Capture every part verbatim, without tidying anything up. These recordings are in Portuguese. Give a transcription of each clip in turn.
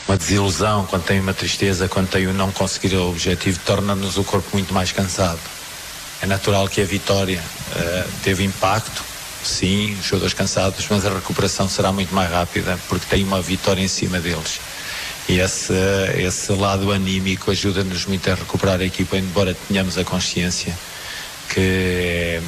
uma desilusão, quando tem uma tristeza, quando tem o não conseguir o objetivo, torna-nos o corpo muito mais cansado. É natural que a vitória uh, teve impacto, sim, os jogadores cansados, mas a recuperação será muito mais rápida, porque tem uma vitória em cima deles. E esse, esse lado anímico ajuda-nos muito a recuperar a equipa, embora tenhamos a consciência que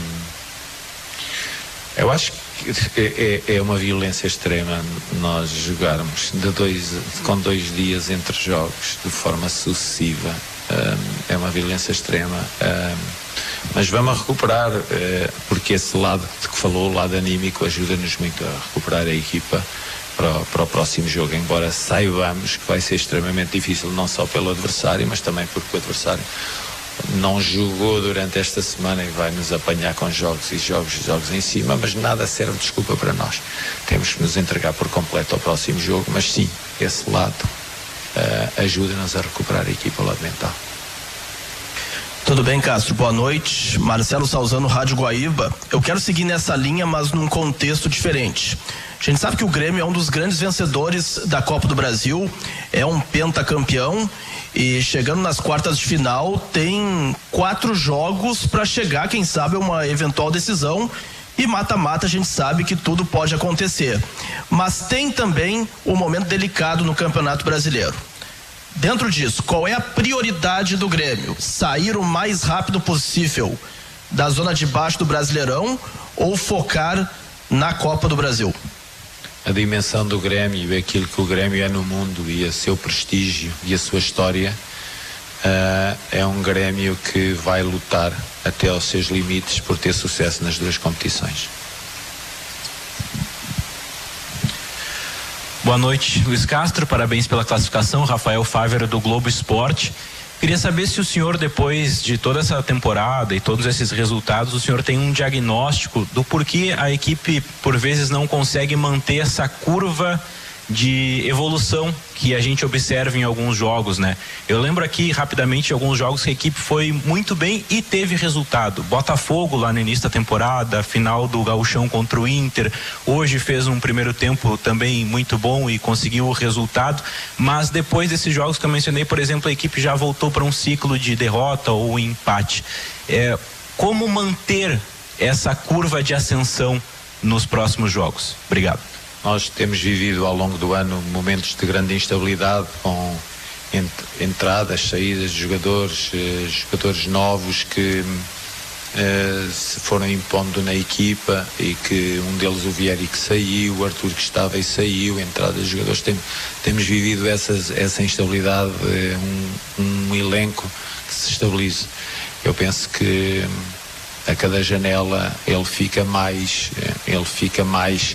eu acho que é, é, é uma violência extrema nós jogarmos de dois, com dois dias entre jogos de forma sucessiva. Um, é uma violência extrema, um, mas vamos recuperar, uh, porque esse lado de que falou, o lado anímico, ajuda-nos muito a recuperar a equipa Para o, para o próximo jogo, embora saibamos que vai ser extremamente difícil, não só pelo adversário, mas também porque o adversário não jogou durante esta semana e vai nos apanhar com jogos e jogos e jogos em cima, mas nada serve de desculpa para nós. Temos que nos entregar por completo ao próximo jogo, mas sim, esse lado uh, ajuda-nos a recuperar a equipa, o lado mental. Tudo bem, Castro? Boa noite. Marcelo Salzano, Rádio Guaíba. Eu quero seguir nessa linha, mas num contexto diferente. A gente sabe que o Grêmio é um dos grandes vencedores da Copa do Brasil, é um pentacampeão e chegando nas quartas de final tem quatro jogos para chegar, quem sabe, a uma eventual decisão, e mata-mata a gente sabe que tudo pode acontecer. Mas tem também um momento delicado no Campeonato Brasileiro. Dentro disso, qual é a prioridade do Grêmio? Sair o mais rápido possível da zona de baixo do Brasileirão ou focar na Copa do Brasil? A dimensão do Grêmio, aquilo que o Grêmio é no mundo e o seu prestígio e a sua história, uh, é um Grêmio que vai lutar até aos seus limites por ter sucesso nas duas competições. Boa noite, Luiz Castro, parabéns pela classificação. Rafael Fávero, do Globo Esporte. Queria saber se o senhor, depois de toda essa temporada e todos esses resultados, o senhor tem um diagnóstico do porquê a equipe, por vezes, não consegue manter essa curva de evolução que a gente observa em alguns jogos, né? Eu lembro aqui rapidamente de alguns jogos que a equipe foi muito bem e teve resultado. Botafogo lá no início da temporada, final do Gauchão contra o Inter, hoje fez um primeiro tempo também muito bom e conseguiu o resultado, mas depois desses jogos que eu mencionei, por exemplo, a equipe já voltou para um ciclo de derrota ou empate. É, como manter essa curva de ascensão nos próximos jogos? Obrigado. Nós temos vivido ao longo do ano momentos de grande instabilidade, com ent entradas, saídas de jogadores, eh, jogadores novos que eh, se foram impondo na equipa, e que um deles, o Vieri, que saiu, o Arthur, que estava e saiu, entradas de jogadores. Tem, temos vivido essas, essa instabilidade, eh, um, um elenco que se estabilize. Eu penso que a cada janela ele fica mais, ele fica mais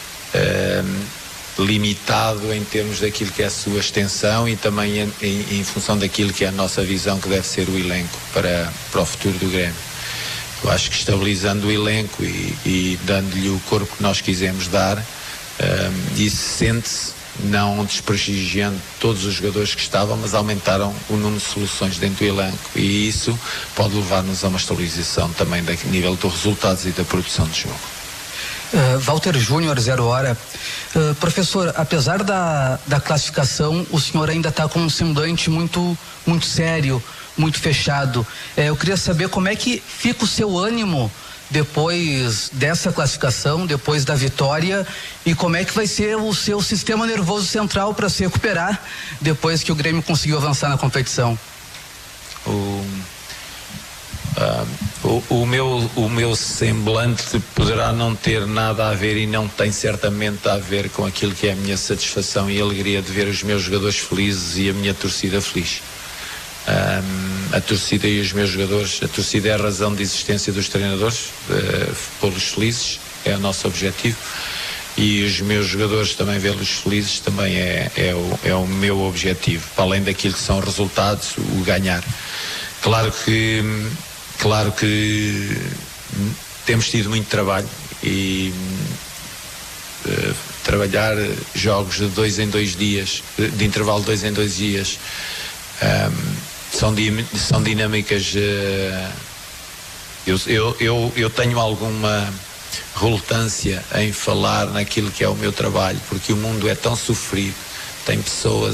Uh, limitado em termos daquilo que é a sua extensão e também em, em, em função daquilo que é a nossa visão, que deve ser o elenco para, para o futuro do Grêmio. Eu acho que estabilizando o elenco e, e dando-lhe o corpo que nós quisemos dar, uh, isso sente-se, não desprestigiando todos os jogadores que estavam, mas aumentaram o número de soluções dentro do elenco, e isso pode levar-nos a uma estabilização também do nível dos resultados e da produção de jogo. Uh, Walter Júnior, Zero Hora. Uh, professor, apesar da, da classificação, o senhor ainda está com um semblante muito, muito sério, muito fechado. Uh, eu queria saber como é que fica o seu ânimo depois dessa classificação, depois da vitória, e como é que vai ser o seu sistema nervoso central para se recuperar depois que o Grêmio conseguiu avançar na competição. O... Uh, o, o, meu, o meu semblante poderá não ter nada a ver, e não tem certamente a ver com aquilo que é a minha satisfação e alegria de ver os meus jogadores felizes e a minha torcida feliz. Um, a torcida e os meus jogadores, a torcida é a razão de existência dos treinadores, uh, pô-los felizes é o nosso objetivo, e os meus jogadores também vê-los felizes também é, é, o, é o meu objetivo, para além daquilo que são resultados, o ganhar. Claro que Claro que temos tido muito trabalho, e uh, trabalhar jogos de dois em dois dias, de intervalo de dois em dois dias, um, são, são dinâmicas. Uh, eu, eu, eu, eu tenho alguma relutância em falar naquilo que é o meu trabalho, porque o mundo é tão sofrido, tem pessoas